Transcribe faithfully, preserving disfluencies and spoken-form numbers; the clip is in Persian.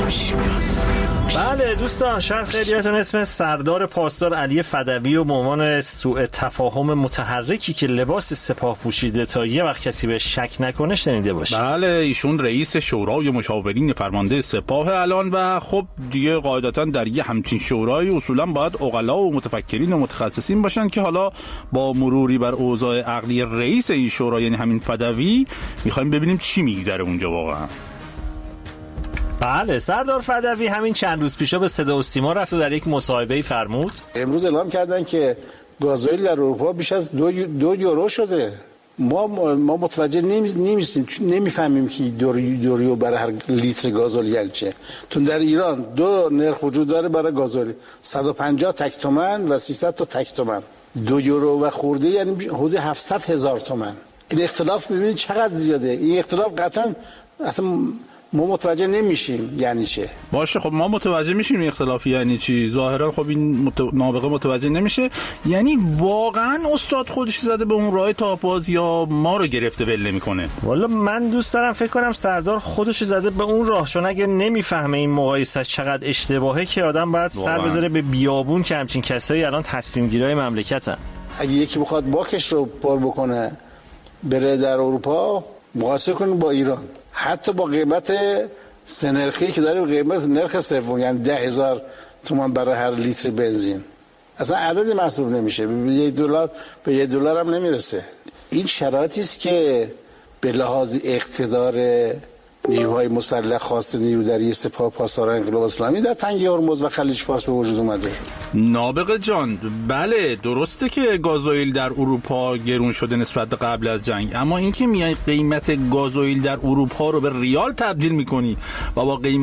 پیش میاد. بله دوستان، شاید خیلیاتون اسم سردار پاسدار علی فدوی و به عنوان سوء تفاهم متحرکی که لباس سپاه پوشیده تا یه وقت کسی به شک نکنه شنیده باشه. بله، ایشون رئیس شورای مشاورین فرمانده سپاه الان و خب دیگه قاعدتا در یه همچین شورای اصولا باید عقلا و متفکرین و متخصصین باشن که حالا با مروری بر اوضاع عقلی رئیس این شورا یعنی همین فدوی میخوایم ببینیم چی میگذره اونجا واقعا. بله، سردار فدوی همین چند روز پیشا به صدا و سیما رفت و در یک مصاحبه‌ای فرمود امروز اعلام کردن که گازوئیل در اروپا بیش از دو, دو یورو شده. ما ما متوجه نمی‌شیم، نمیفهمیم که دو یورو برای هر لیتر گازوئیل یعنی چه. تو در ایران دو نرخ وجود داره برای گازوئیل، صد و پنجاه تک تومن و سیصد تا تک تومن. دو یورو و خورده یعنی حدود هفتصد هزار تومن. این اختلاف ببینید چقدر زیاده. این اختلاف قطعا اصلا ما متوجه نمیشیم یعنی چه. باشه، خب ما متوجه میشیم این اختلافی یعنی چی. ظاهرا خب این مت... نابغه متوجه نمیشه. یعنی واقعا استاد خودش زده به اون راه تاپاز یا ما رو گرفته ول نمیکنه؟ والا من دوست دارم فکر کنم سردار خودش زده به اون راه، چون اگه نمیفهمه این مقایسه چقدر اشتباهه که آدم باید سر بذاره به بیابون که همچین کسایی الان تصمیم گیرای مملکتن. اگه یکی بخواد باکش رو پر بکنه بره در اروپا، مقایسه کنه با ایران، حتی با قیمت سنرخی که داره، قیمت نرخ سوم یعنی ده هزار تومان برای هر لیتر بنزین، اصلا عددی محسوب نمیشه. به یک دلار به یک دلار هم نمیرسه. این شرایطی است که به لحاظ اقتدار نیروهای مسلح خاص نیرودری سپاه پاسداران انقلاب اسلامی در تنگه هرمز و خلیج فارس به وجود اومده. نابغه جان، بله درسته که گازوئیل در اروپا گرون شده نسبت به قبل از جنگ، اما اینکه میای قیمت گازوئیل در اروپا رو به ریال تبدیل میکنی و با قیمت